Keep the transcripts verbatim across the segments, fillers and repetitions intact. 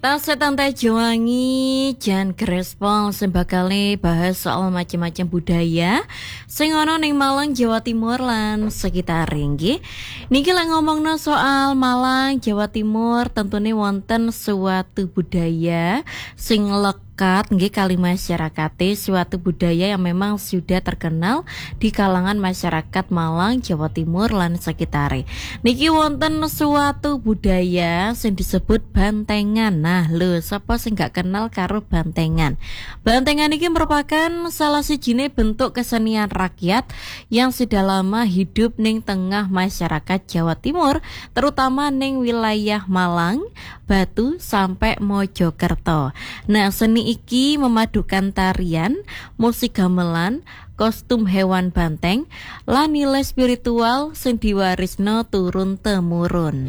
Tas Tantai Jawangi Jan Grespol sembakale bahas soal macam-macam budaya sing ana ning Malang Jawa Timur lan sekitar nggih. Niki lek ngomongno soal Malang Jawa Timur tentune wonten suatu budaya sing lekat nggih kali masyarakate, suatu budaya yang memang sudah terkenal di kalangan masyarakat Malang Jawa Timur lan sekitare. Niki wonten suatu budaya sing disebut bantengan. Nah, lho, sapa sing gak kenal karo bantengan? Bantengan ini merupakan salah sijine bentuk kesenian rakyat yang sudah lama hidup ning tengah masyarakat Jawa Timur, terutama ning wilayah Malang, Batu sampai Mojokerto. Nah, seni iki memadukan tarian, musik gamelan, kostum hewan banteng, lan nilai spiritual sing diwarisno turun temurun.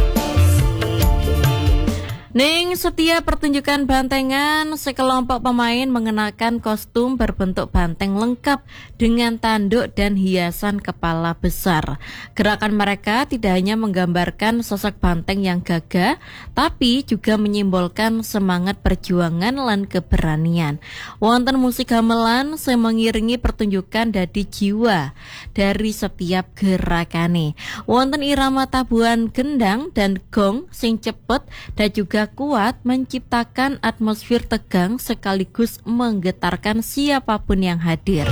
Ning setiap pertunjukan bantengan, sekelompok pemain mengenakan kostum berbentuk banteng lengkap dengan tanduk dan hiasan kepala besar. Gerakan mereka tidak hanya menggambarkan sosok banteng yang gagah, tapi juga menyimbolkan semangat perjuangan lan keberanian. Wonten musik gamelan sing mengiringi pertunjukan dadi jiwa dari setiap gerakane. Wonten irama tabuhan gendang dan gong sing cepet dan juga kuat menciptakan atmosfer tegang sekaligus menggetarkan siapapun yang hadir.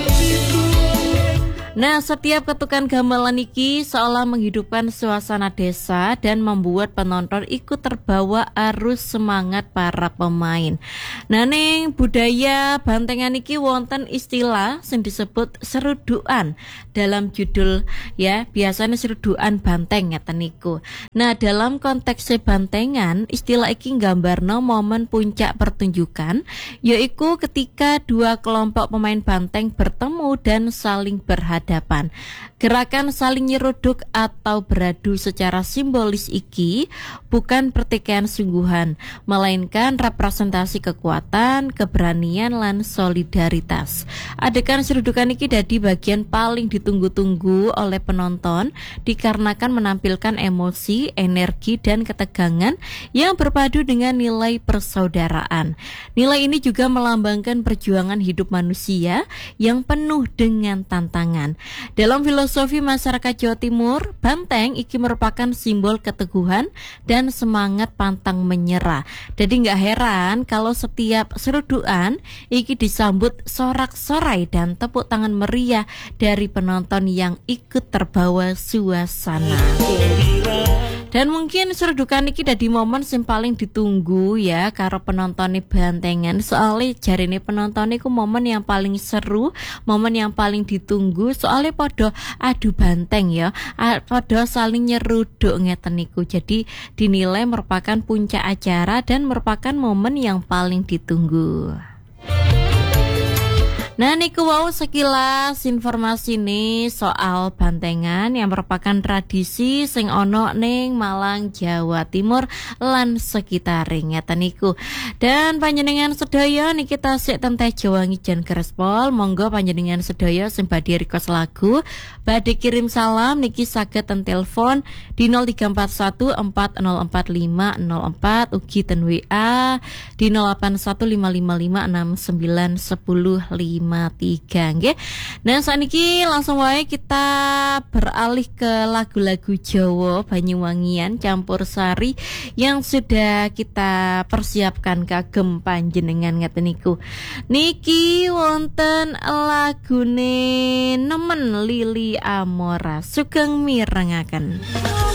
Nah, setiap ketukan gamelan iki seolah menghidupkan suasana desa dan membuat penonton ikut terbawa arus semangat para pemain. Nah, ning budaya bantengan iki wonten istilah sing disebut serudukan dalam judul ya, biasanya serudukan banteng ngeten niku. Nah, dalam konteks bantengan, istilah iki nggambarno momen puncak pertunjukan, yaitu ketika dua kelompok pemain banteng bertemu dan saling berhadapan. Hadapan. Gerakan saling nyeruduk atau beradu secara simbolis iki bukan pertikaian sungguhan, melainkan representasi kekuatan, keberanian, lan solidaritas. Adegan serudukan iki dadi bagian paling ditunggu-tunggu oleh penonton dikarenakan menampilkan emosi, energi, dan ketegangan yang berpadu dengan nilai persaudaraan. Nilai ini juga melambangkan perjuangan hidup manusia yang penuh dengan tantangan. Dalam filosofi masyarakat Jawa Timur, banteng iki merupakan simbol keteguhan dan semangat pantang menyerah. Jadi nggak heran kalau setiap serudukan iki disambut sorak-sorai dan tepuk tangan meriah dari penonton yang ikut terbawa suasana. Dan mungkin serudukan iki dadi momen sing paling ditunggu ya karo penonton bantengan, soalnya jarine penonton iku momen yang paling seru, momen yang paling ditunggu, soalnya podo adu banteng ya, podo saling nyeruduk ngeten niku. Jadi dinilai merupakan puncak acara dan merupakan momen yang paling ditunggu. Nah, niku wau sekilas informasi nih soal bantengan yang merupakan tradisi sing ono ning Malang Jawa Timur lan sekitare ngeten niku. Dan panjenengan sedaya niki tasik Tantai Jawangi Jan Grespol, monggo panjenengan sedaya sing badhe request lagu, badhe kirim salam niki saged ten telepon di nol tiga empat satu empat nol empat lima nol empat, ugi ten W A di nol delapan satu lima lima lima enam sembilan satu nol lima tiga nggih. Nah, saniki langsung wae kita beralih ke lagu-lagu Jawa Banyuwangian campur sari yang sudah kita persiapkan kagem panjenengan ngeten niku. Niki wonten lagune nemen Lili Amora sugeng mirengaken.